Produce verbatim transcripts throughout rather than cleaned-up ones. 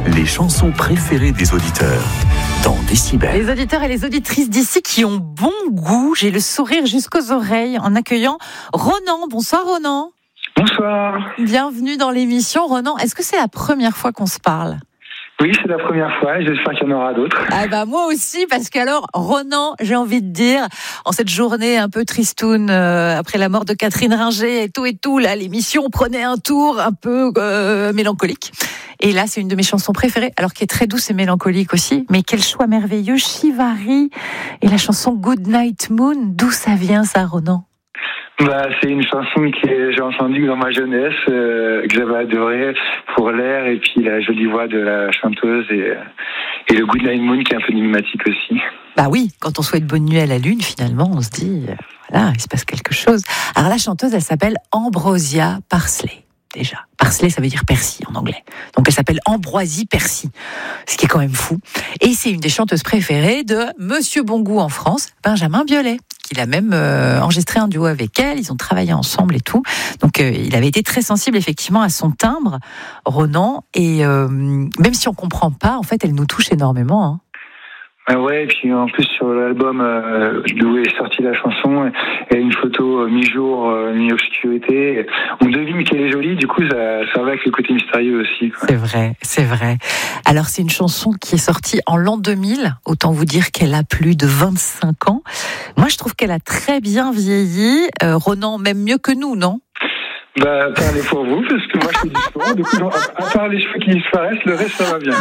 les chansons préférées des auditeurs dans Décibel. Les auditeurs et les auditrices d'ici qui ont bon goût, j'ai le sourire jusqu'aux oreilles en accueillant Ronan. Bonsoir Ronan. Bonsoir. Bienvenue dans l'émission. Ronan, est-ce que c'est la première fois qu'on se parle ? Oui, c'est la première fois et j'espère qu'il y en aura d'autres. Ah bah moi aussi, parce qu'alors, Ronan, j'ai envie de dire, en cette journée un peu tristoune, euh, après la mort de Catherine Ringer et tout et tout, là, l'émission prenait un tour un peu euh, mélancolique. Et là, c'est une de mes chansons préférées, alors qui est très douce et mélancolique aussi. Mais quel choix merveilleux, Chivari et la chanson Good Night Moon. D'où ça vient ça, Ronan ? Bah, c'est une chanson que j'ai entendue dans ma jeunesse, euh, que j'avais adorée pour l'air et puis la jolie voix de la chanteuse et, et le Good Night Moon qui est un peu énigmatique aussi. Bah oui, quand on souhaite bonne nuit à la lune, finalement, on se dit, euh, voilà, il se passe quelque chose. Alors la chanteuse, elle s'appelle Ambrosia Parsley. Déjà. Parsley, ça veut dire persil en anglais. Donc elle s'appelle Ambroisie Persil, ce qui est quand même fou. Et c'est une des chanteuses préférées de Monsieur Bongout en France, Benjamin Biolay, qu'il a même euh, enregistré un duo avec elle. Ils ont travaillé ensemble et tout. Donc euh, il avait été très sensible effectivement à son timbre, Ronan. Et euh, même si on comprend pas, en fait, elle nous touche énormément. Hein. Ah ouais, et puis en plus sur l'album euh, d'où est sortie la chanson, il y a une photo euh, mi-jour, euh, mi-obscurité. On devine qu'elle est jolie, du coup ça, ça va avec le côté mystérieux aussi. Quoi. C'est vrai, c'est vrai. Alors c'est une chanson qui est sortie en l'an deux mille, autant vous dire qu'elle a plus de vingt-cinq ans. Moi je trouve qu'elle a très bien vieilli, euh, Ronan même mieux que nous, non ? Bah, parlez pour vous, parce que moi je fais du sport, du coup, à part les cheveux qui disparaissent, le reste ça va bien.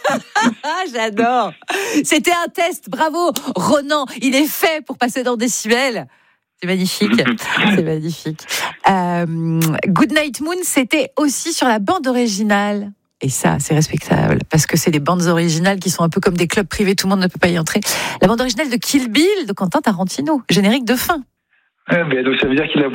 Ah, j'adore. C'était un test, bravo. Ronan, il est fait pour passer dans Décibel. C'est magnifique, c'est magnifique. Euh, Good Night Moon, c'était aussi sur la bande originale. Et ça, c'est respectable, parce que c'est des bandes originales qui sont un peu comme des clubs privés, tout le monde ne peut pas y entrer. La bande originale de Kill Bill, de Quentin Tarantino, générique de fin. Ah, ben, donc ça veut dire qu'il a